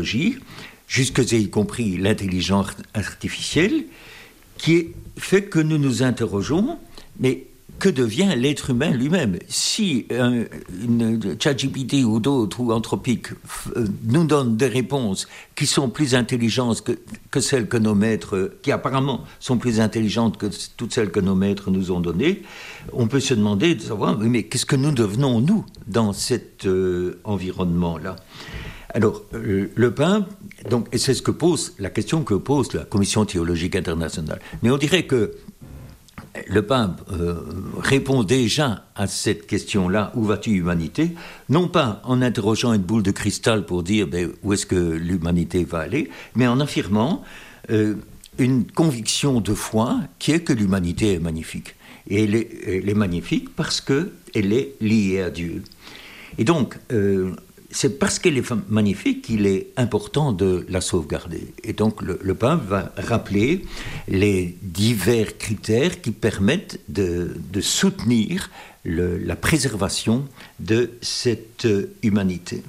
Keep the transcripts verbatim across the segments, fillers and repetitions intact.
jusque et y compris l'intelligence artificielle, qui fait que nous nous interrogeons, mais que devient l'être humain lui-même? Si un, une ChatGPT ou d'autres, ou Anthropique, euh, nous donne des réponses qui sont plus intelligentes que, que celles que nos maîtres, qui apparemment sont plus intelligentes que toutes celles que nos maîtres nous ont données, on peut se demander de savoir, oui, mais qu'est-ce que nous devenons, nous, dans cet euh, environnement-là? Alors, euh, le pape, donc, et c'est ce que pose, la question que pose la Commission théologique internationale. Mais on dirait que le pape euh, répond déjà à cette question-là, où vas-tu, humanité? Non pas en interrogeant une boule de cristal pour dire ben, où est-ce que l'humanité va aller, mais en affirmant euh, une conviction de foi qui est que l'humanité est magnifique. Et elle est, elle est magnifique parce qu'elle est liée à Dieu. Et donc, euh, c'est parce qu'elle est magnifique qu'il est important de la sauvegarder. Et donc le, le pape va rappeler les divers critères qui permettent de, de soutenir le, la préservation de cette humanité.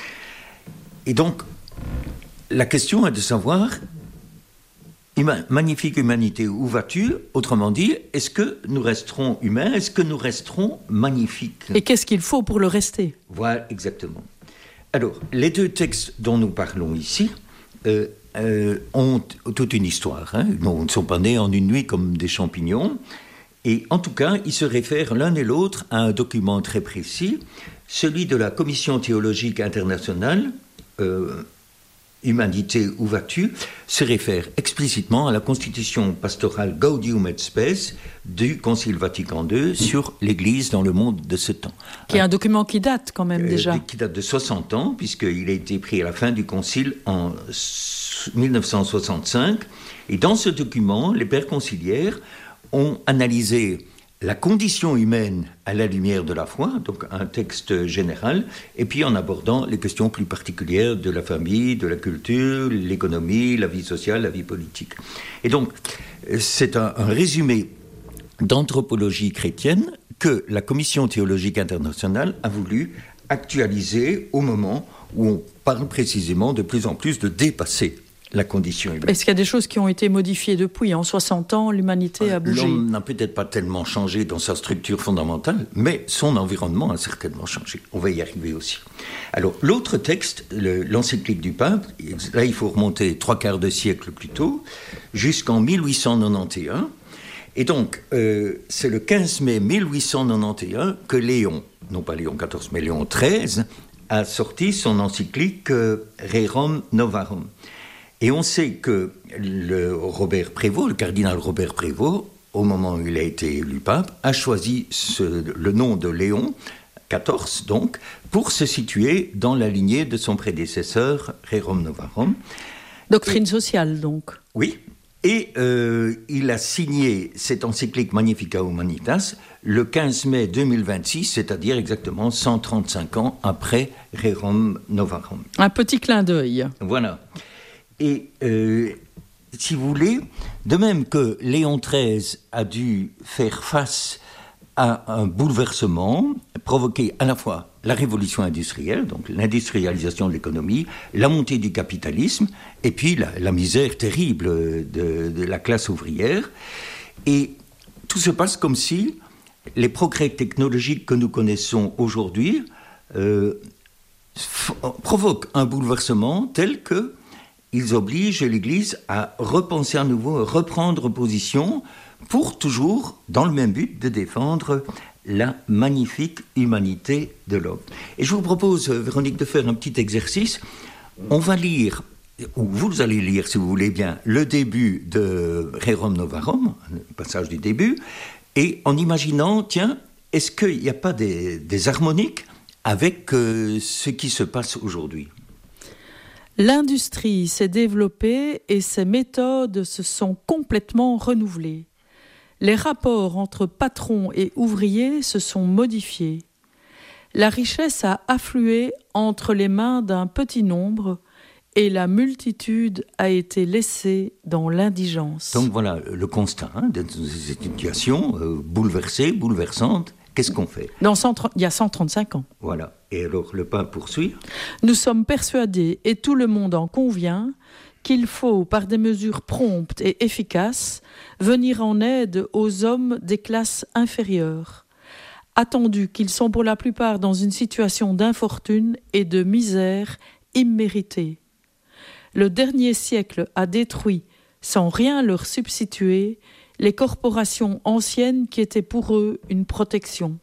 Et donc, la question est de savoir, huma, magnifique humanité, où vas-tu? Autrement dit, est-ce que nous resterons humains? Est-ce que nous resterons magnifiques? Et qu'est-ce qu'il faut pour le rester? Voilà, exactement. Alors, les deux textes dont nous parlons ici euh, euh, ont toute une histoire. Hein. Non, ils ne sont pas nés en une nuit comme des champignons. Et en tout cas, ils se réfèrent l'un et l'autre à un document très précis, celui de la Commission théologique internationale, euh, Humanité, où vas-tu, se réfère explicitement à la constitution pastorale Gaudium et Spes du Concile Vatican deux sur l'Église dans le monde de ce temps. Qui est un document qui date quand même déjà. Euh, qui date de soixante ans, puisqu'il a été pris à la fin du Concile en dix-neuf cent soixante-cinq. Et dans ce document, les pères conciliaires ont analysé la condition humaine à la lumière de la foi, donc un texte général, et puis en abordant les questions plus particulières de la famille, de la culture, l'économie, la vie sociale, la vie politique. Et donc, c'est un, un résumé d'anthropologie chrétienne que la Commission théologique internationale a voulu actualiser au moment où on parle précisément de plus en plus de dépasser la condition humaine. Est-ce qu'il y a des choses qui ont été modifiées depuis? En soixante ans, l'humanité a bougé. L'homme n'a peut-être pas tellement changé dans sa structure fondamentale, mais son environnement a certainement changé. On va y arriver aussi. Alors, l'autre texte, le, l'encyclique du pape, là, il faut remonter trois quarts de siècle plus tôt, jusqu'en mille huit cent quatre-vingt-onze. Et donc, euh, c'est le quinze mai mille huit cent quatre-vingt-onze que Léon, non pas Léon quatorze, mais Léon treize, a sorti son encyclique euh, Rerum Novarum. Et on sait que le Robert Prévost, le cardinal Robert Prévost, au moment où il a été élu pape, a choisi ce, le nom de Léon quatorze, donc, pour se situer dans la lignée de son prédécesseur, Rerum Novarum. Doctrine et, sociale, donc. Oui, et euh, il a signé cette encyclique Magnificat Humanitas le quinze mai deux mille vingt-six, c'est-à-dire exactement cent trente-cinq ans après Rerum Novarum. Un petit clin d'œil. Voilà. Et euh, si vous voulez, de même que Léon treize a dû faire face à un bouleversement provoqué à la fois la révolution industrielle, donc l'industrialisation de l'économie, la montée du capitalisme, et puis la, la misère terrible de, de la classe ouvrière. Et tout se passe comme si les progrès technologiques que nous connaissons aujourd'hui euh, f- provoquent un bouleversement tel que ils obligent l'Église à repenser à nouveau, à reprendre position pour toujours, dans le même but, de défendre la magnifique humanité de l'homme. Et je vous propose, Véronique, de faire un petit exercice. On va lire, ou vous allez lire, si vous voulez bien, le début de Rerum Novarum, le passage du début, et en imaginant, tiens, est-ce qu'il n'y a pas des, des harmoniques avec euh, ce qui se passe aujourd'hui ? L'industrie s'est développée et ses méthodes se sont complètement renouvelées. Les rapports entre patrons et ouvriers se sont modifiés. La richesse a afflué entre les mains d'un petit nombre et la multitude a été laissée dans l'indigence. Donc voilà le constat hein, de cette situation euh, bouleversée, bouleversante, Qu'est-ce qu'on fait ? Dans cent trente, il y a cent trente-cinq ans. Voilà. Et alors le pape poursuit. Nous sommes persuadés, et tout le monde en convient, qu'il faut, par des mesures promptes et efficaces, venir en aide aux hommes des classes inférieures, attendu qu'ils sont pour la plupart dans une situation d'infortune et de misère imméritée. Le dernier siècle a détruit, sans rien leur substituer, les corporations anciennes qui étaient pour eux une protection.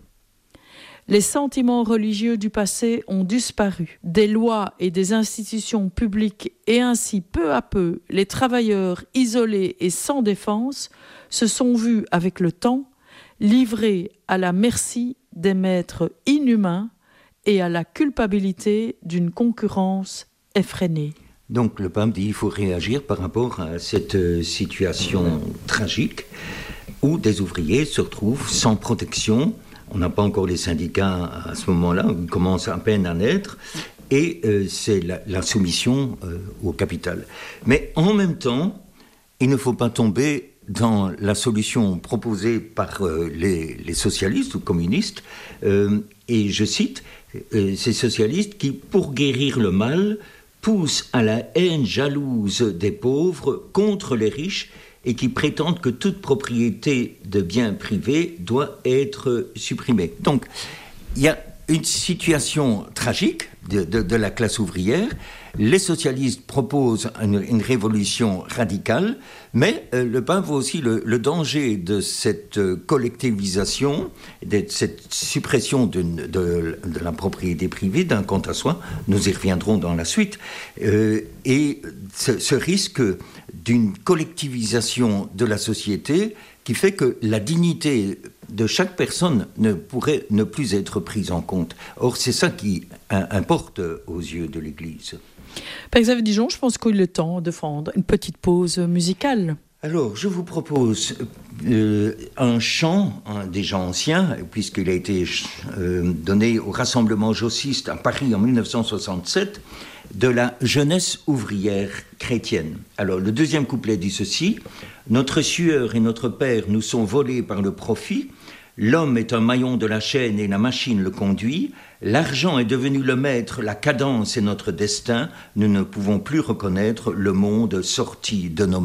Les sentiments religieux du passé ont disparu. Des lois et des institutions publiques et ainsi peu à peu les travailleurs isolés et sans défense se sont vus avec le temps livrés à la merci des maîtres inhumains et à la culpabilité d'une concurrence effrénée. Donc le pape dit qu'il faut réagir par rapport à cette situation tragique où des ouvriers se retrouvent sans protection. On n'a pas encore les syndicats à ce moment-là, ils commencent à peine à naître, et euh, c'est la, la soumission euh, au capital. Mais en même temps, il ne faut pas tomber dans la solution proposée par euh, les, les socialistes ou communistes, euh, et je cite, euh, ces socialistes qui, pour guérir le mal, poussent à la haine jalouse des pauvres contre les riches, et qui prétendent que toute propriété de biens privés doit être supprimée. Donc, il y a une situation tragique de, de, de la classe ouvrière. Les socialistes proposent une, une révolution radicale, mais euh, le pape voit aussi le, le danger de cette euh, collectivisation, de cette suppression de, de, de la propriété privée d'un compte à soi. Nous y reviendrons dans la suite. Euh, et ce, ce risque d'une collectivisation de la société qui fait que la dignité de chaque personne ne pourrait ne plus être prise en compte. Or, c'est ça qui importe aux yeux de l'Église. Père Xavier Dijon, je pense qu'il est temps de prendre une petite pause musicale. Alors, je vous propose euh, un chant hein, déjà ancien, puisqu'il a été euh, donné au Rassemblement jossiste à Paris en dix-neuf cent soixante-sept, de la jeunesse ouvrière chrétienne. Alors, le deuxième couplet dit ceci: « Notre sueur et notre père nous sont volés par le profit. L'homme est un maillon de la chaîne et la machine le conduit. L'argent est devenu le maître, la cadence est notre destin. Nous ne pouvons plus reconnaître le monde sorti de nos mains. »